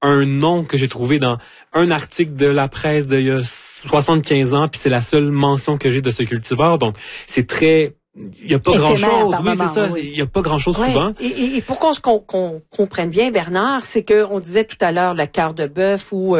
un nom que j'ai trouvé dans un article de la presse d'il y a 75 ans, puis c'est la seule mention que j'ai de ce cultivar. Donc, c'est très... Il n'y a pas grand-chose. Oui, c'est ça. Il n'y a pas grand-chose souvent. Et pour qu'on comprenne bien, Bernard, c'est que on disait tout à l'heure le cœur de bœuf ou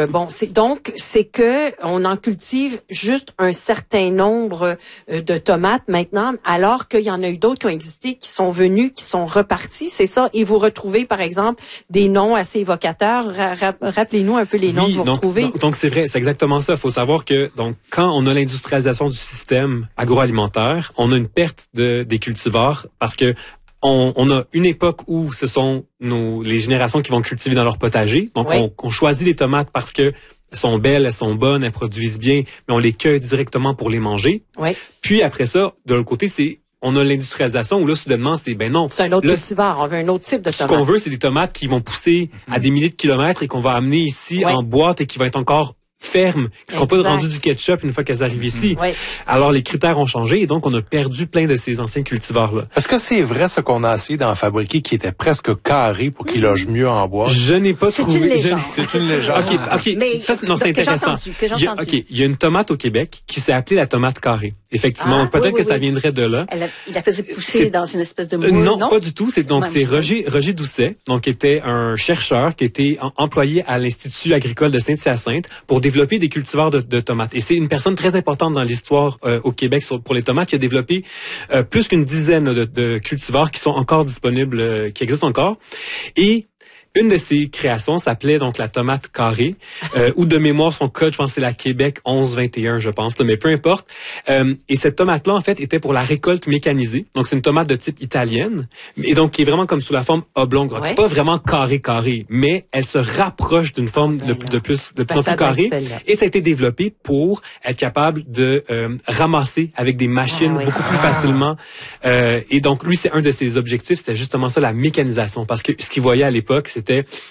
c'est que on en cultive juste un certain nombre de tomates maintenant, alors qu'il y en a eu d'autres qui ont existé, qui sont venus, qui sont repartis. C'est ça. Et vous retrouvez, par exemple, des noms assez évocateurs. Rappelez-nous un peu les noms que vous retrouvez. Donc c'est vrai, c'est exactement ça. Il faut savoir que donc quand on a l'industrialisation du système agroalimentaire, on a une perte des cultivars parce que on a une époque où ce sont les générations qui vont cultiver dans leur potager. Donc on choisit les tomates parce que elles sont belles, elles sont bonnes, elles produisent bien, mais on les cueille directement pour les manger. Oui. Puis après ça, de l'autre côté, on a l'industrialisation où là, soudainement, c'est non. C'est un autre cultivar. On veut un autre type de tomate. Ce qu'on veut, c'est des tomates qui vont pousser à des milliers de kilomètres et qu'on va amener ici en boîte et qui vont être encore fermes, qui seront pas rendues du ketchup une fois qu'elles arrivent ici. Oui. Alors, les critères ont changé et donc on a perdu plein de ces anciens cultivars-là. Est-ce que c'est vrai ce qu'on a essayé d'en fabriquer qui était presque carré pour qu'il loge mieux en bois? Je n'ai pas trouvé. C'est une légende. C'est une légende. OK. Mais ça, c'est intéressant. Il y a une tomate au Québec qui s'est appelée la tomate carrée. Effectivement, peut-être que ça viendrait de là. Il la faisait pousser dans une espèce de moule, non, pas du tout. C'est Roger Doucet, donc qui était un chercheur qui était employé à l'Institut agricole de Saint-Hyacinthe pour développer des cultivars de tomates. Et c'est une personne très importante dans l'histoire au Québec pour les tomates. Il a développé plus qu'une dizaine de cultivars qui sont encore disponibles, qui existent encore. Et une de ses créations s'appelait donc la tomate carrée, ou de mémoire son code, je pense que c'est la Québec 1121, je pense, mais peu importe. Et cette tomate-là, en fait, était pour la récolte mécanisée. Donc, c'est une tomate de type italienne, et donc qui est vraiment comme sous la forme oblongue. Donc, pas vraiment carré, mais elle se rapproche d'une forme de plus en plus carrée. Et ça a été développé pour être capable de ramasser avec des machines beaucoup plus facilement. Et donc, lui, c'est un de ses objectifs, c'était justement ça, la mécanisation. Parce que ce qu'il voyait à l'époque, c'était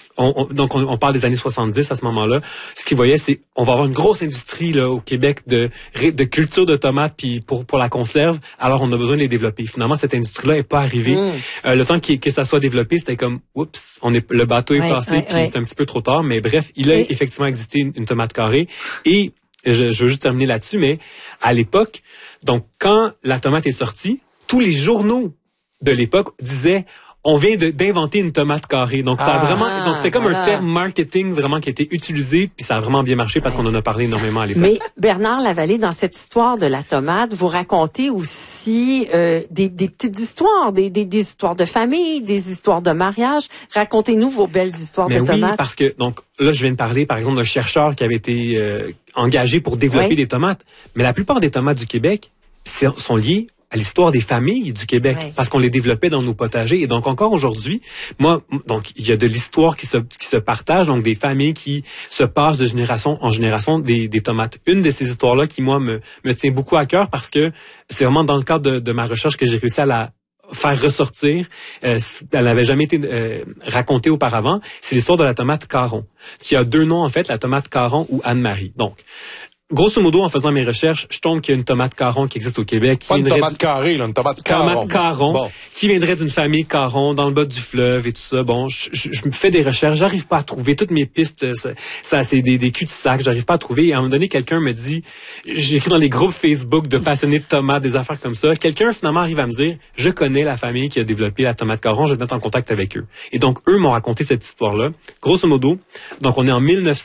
on parle des années 70 à ce moment-là. Ce qu'ils voyaient, c'est on va avoir une grosse industrie là au Québec de culture de tomates puis pour la conserve. Alors on a besoin de les développer. Finalement, cette industrie-là est pas arrivée. Le temps que ça soit développé, c'était comme oups, le bateau est passé puis c'est un petit peu trop tard. Mais bref, il a effectivement existé une tomate carrée et je veux juste terminer là-dessus. Mais à l'époque, donc quand la tomate est sortie, tous les journaux de l'époque disaient on vient d'inventer une tomate carrée. Donc, ça a vraiment, donc c'était comme un terme marketing vraiment qui a été utilisé, puis ça a vraiment bien marché parce qu'on en a parlé énormément à l'époque. Mais Bernard Lavallée, dans cette histoire de la tomate, vous racontez aussi des petites histoires, des histoires de famille, des histoires de mariage. Racontez-nous vos belles histoires de tomates. Oui, parce que donc là, je viens de parler, par exemple, d'un chercheur qui avait été engagé pour développer des tomates. Mais la plupart des tomates du Québec sont liées à l'histoire des familles du Québec, parce qu'on les développait dans nos potagers. Et donc, encore aujourd'hui, donc, il y a de l'histoire qui se partage, donc des familles qui se passent de génération en génération des tomates. Une de ces histoires-là qui, moi, me tient beaucoup à cœur parce que c'est vraiment dans le cadre de ma recherche que j'ai réussi à la faire ressortir. Elle n'avait jamais été racontée auparavant. C'est l'histoire de la tomate Caron, qui a deux noms, en fait, la tomate Caron ou Anne-Marie. Donc, grosso modo, en faisant mes recherches, je tombe qu'il y a une tomate Caron qui existe au Québec. Pas une tomate carrée, là, une tomate Caron. Tomate Caron, qui viendrait d'une famille Caron dans le bas du fleuve et tout ça. Bon, je me fais des recherches, j'arrive pas à trouver toutes mes pistes. Ça c'est des cul-de-sac, j'arrive pas à trouver. Et à un moment donné, quelqu'un me dit, j'écris dans les groupes Facebook de passionnés de tomates, des affaires comme ça. Quelqu'un finalement arrive à me dire, je connais la famille qui a développé la tomate Caron, je vais te mettre en contact avec eux. Et donc, eux m'ont raconté cette histoire-là. Grosso modo, donc on est en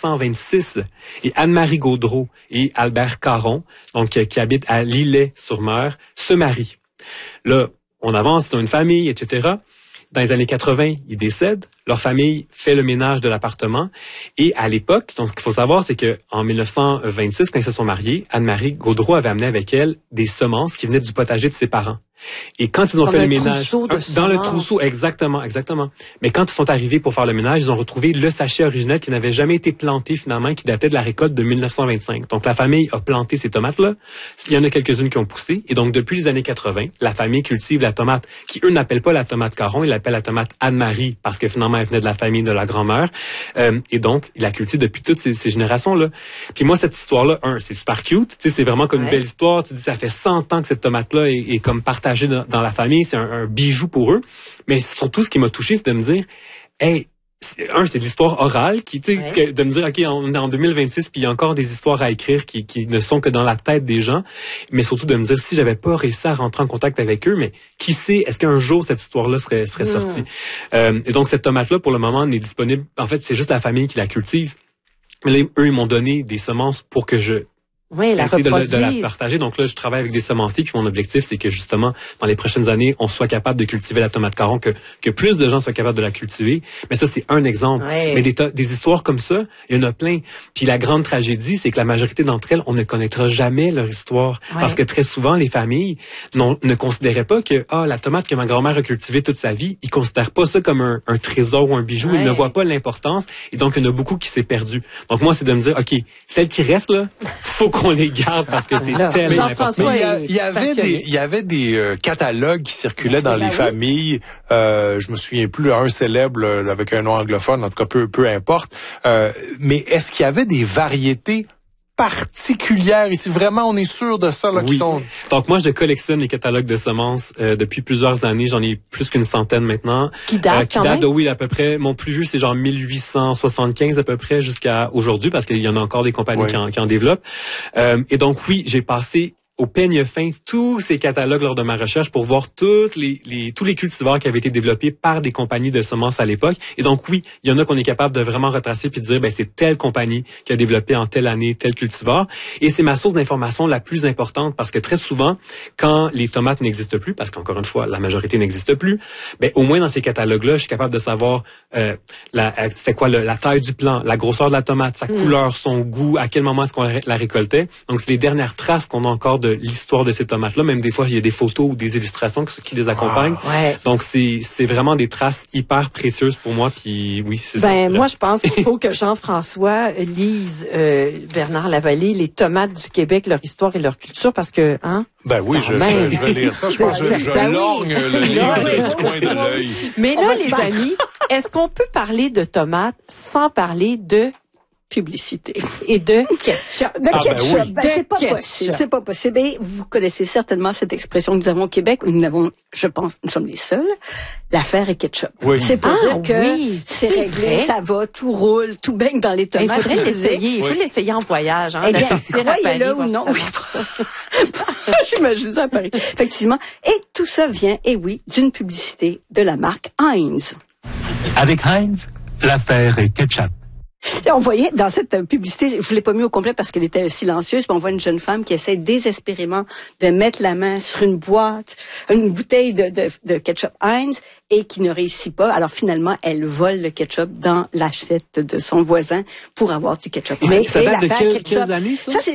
1926 et Anne-Marie Gaudreau et Albert Caron, donc qui habite à Lillet-sur-Mer, se marient. Là, on avance dans une famille, etc. Dans les années 80, ils décèdent. Leur famille fait le ménage de l'appartement. Et à l'époque, donc ce qu'il faut savoir, c'est que en 1926, quand ils se sont mariés, Anne-Marie Gaudreau avait amené avec elle des semences qui venaient du potager de ses parents. Et quand ils ont fait le ménage, dans le trousseau, exactement. Mais quand ils sont arrivés pour faire le ménage, ils ont retrouvé le sachet original qui n'avait jamais été planté finalement, qui datait de la récolte de 1925. Donc la famille a planté ces tomates-là. Il y en a quelques-unes qui ont poussé. Et donc depuis les années 80, la famille cultive la tomate qui eux n'appellent pas la tomate Caron, ils l'appellent la tomate Anne-Marie parce que finalement elle venait de la famille de la grand-mère. Et donc ils la cultivent depuis toutes ces générations-là. Puis moi cette histoire-là, c'est super cute. Tu sais, c'est vraiment comme une belle histoire. Tu dis ça fait 100 ans que cette tomate-là est comme partagée dans la famille, c'est un bijou pour eux. Mais surtout, ce qui m'a touché, c'est de me dire, hey, c'est de l'histoire orale qui, tu sais, de me dire, OK, on est en 2026 puis il y a encore des histoires à écrire qui ne sont que dans la tête des gens, mais surtout de me dire, si j'avais pas réussi à rentrer en contact avec eux, mais qui sait, est-ce qu'un jour cette histoire-là serait sortie? Et donc, cette tomate-là, pour le moment, n'est disponible. En fait, c'est juste la famille qui la cultive. Mais là, eux, ils m'ont donné des semences pour que je essayer de la partager. Donc là, je travaille avec des semenciers, puis mon objectif, c'est que justement, dans les prochaines années, on soit capable de cultiver la tomate caron, que plus de gens soient capables de la cultiver. Mais ça, c'est un exemple. Ouais. Mais des histoires comme ça, il y en a plein. Puis la grande tragédie, c'est que la majorité d'entre elles, on ne connaîtra jamais leur histoire. Ouais. Parce que très souvent, les familles ne considéraient pas que la tomate que ma grand-mère a cultivée toute sa vie, ils considèrent pas ça comme un trésor ou un bijou. Ils ne voient pas l'importance. Et donc, il y en a beaucoup qui s'est perdu. Donc moi, c'est de me dire, OK, celles qui restent là, faut qu'on les garde parce que c'est tellement important. Il y avait des catalogues qui circulaient dans les familles. Je me souviens plus, un célèbre avec un nom anglophone, en tout cas peu importe. Mais est-ce qu'il y avait des variétés particulières ici? Vraiment, on est sûr de ça, là, qui sont... Donc, moi, je collectionne les catalogues de semences depuis plusieurs années. J'en ai plus qu'une centaine maintenant. Qui date à peu près. Mon plus vieux, c'est genre 1875 à peu près jusqu'à aujourd'hui, parce qu'il y en a encore des compagnies qui en développent. Et donc, oui, j'ai passé au peigne fin tous ces catalogues lors de ma recherche pour voir tous les cultivars qui avaient été développés par des compagnies de semences à l'époque. Et donc oui, il y en a qu'on est capable de vraiment retracer puis de dire c'est telle compagnie qui a développé en telle année tel cultivar. Et c'est ma source d'information la plus importante parce que très souvent, quand les tomates n'existent plus, parce qu'encore une fois, la majorité n'existe plus, au moins dans ces catalogues-là, je suis capable de savoir c'était quoi la taille du plant, la grosseur de la tomate, sa couleur, son goût, à quel moment est-ce qu'on la récoltait. Donc c'est les dernières traces qu'on a encore de l'histoire de ces tomates-là. Même des fois, il y a des photos ou des illustrations qui les accompagnent. Donc, c'est vraiment des traces hyper précieuses pour moi. Puis oui, c'est ça. Moi, je pense qu'il faut que Jean-François lise Bernard Lavallée, Les tomates du Québec, leur histoire et leur culture, parce que, oui, je vais lire ça. Je pense que je lorgne le livre du coin de l'œil. Mais là, les amis, est-ce qu'on peut parler de tomates sans parler de publicité et de ketchup? C'est pas possible. Et vous connaissez certainement cette expression que nous avons au Québec. Nous sommes les seuls. L'affaire est ketchup. Oui. C'est pour dire que c'est réglé, vrai. Ça va, tout roule, tout baigne dans les tomates. Il faudrait l'essayer. Il faut l'essayer en voyage. Eh bien, croyez-le ou non. J'imagine ça à Paris. Effectivement. Et tout ça vient, d'une publicité de la marque Heinz. Avec Heinz, l'affaire est ketchup. Et on voyait dans cette publicité, je l'ai pas mis au complet parce qu'elle était silencieuse, mais on voit une jeune femme qui essaie désespérément de mettre la main sur une bouteille de ketchup Heinz et qui ne réussit pas. Alors finalement, elle vole le ketchup dans l'assiette de son voisin pour avoir du ketchup. Mais ça date de quelles années, ça? Ça, c'est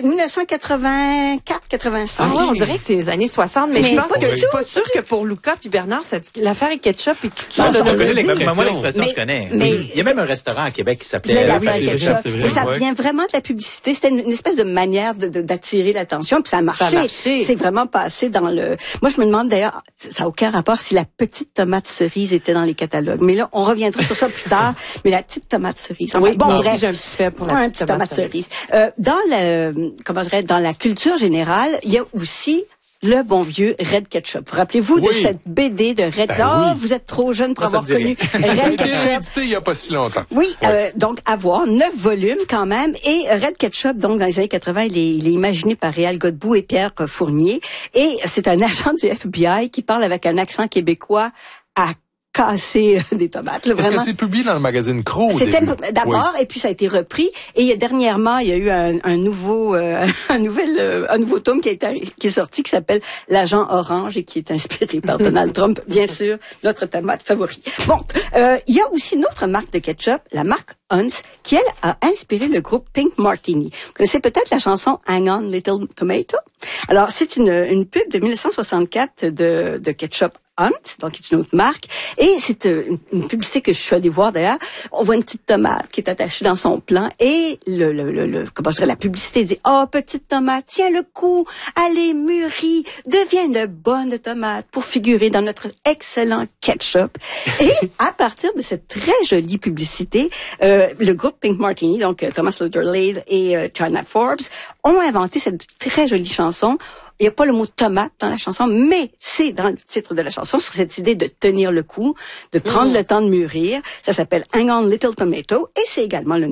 1984-85. On dirait que c'est les années 60, mais je pense que je suis pas sûre que pour Luca puis Bernard, l'affaire est ketchup et tout ça. Je connais l'expression. Moi, l'expression, je connais. Mais il y a même un restaurant à Québec qui s'appelait l'affaire ketchup. Et ça vient vraiment de la publicité. C'était une espèce de manière d'attirer l'attention, puis ça a marché. C'est vraiment passé dans le... Moi, je me demande d'ailleurs, ça n'a aucun rapport si la petite tomate cerise était dans les catalogues. Mais là, on reviendra sur ça plus tard. Mais la petite tomate cerise. Bref, j'ai un petit fait pour la petite tomate cerise. Dans la culture générale, il y a aussi le bon vieux Red Ketchup. Rappelez-vous de cette BD de Red. Vous êtes trop jeune pour avoir connu Red Ketchup. Il y a pas si longtemps. Oui, donc à voir, 9 volumes quand même. Et Red Ketchup, donc dans les années 80, il est imaginé par Réal Godbout et Pierre Fournier. Et c'est un agent du FBI qui parle avec un accent québécois à casser des tomates. Est-ce que c'est publié dans le magazine Crow? C'était d'abord, et puis ça a été repris. Et dernièrement, il y a eu un nouveau tome qui est sorti, qui s'appelle L'Agent Orange et qui est inspiré par Donald Trump, bien sûr, notre tomate favori. Bon, il y a aussi une autre marque de ketchup, la marque Hunt's, qui, elle, a inspiré le groupe Pink Martini. Vous connaissez peut-être la chanson Hang On Little Tomato? Alors, c'est une pub de 1964 de ketchup Hunt, donc qui est une autre marque, et c'est une publicité que je suis allée voir d'ailleurs. On voit une petite tomate qui est attachée dans son plant et la publicité dit petite tomate, tiens le coup, allez mûrie, deviens une bonne tomate pour figurer dans notre excellent ketchup. Et à partir de cette très jolie publicité, le groupe Pink Martini, donc Thomas Luther Lade et China Forbes, ont inventé cette très jolie chanson il n'y a pas le mot tomate dans la chanson, mais c'est dans le titre de la chanson, sur cette idée de tenir le coup, de prendre le temps de mûrir. Ça s'appelle Hang on Little Tomato, et c'est également le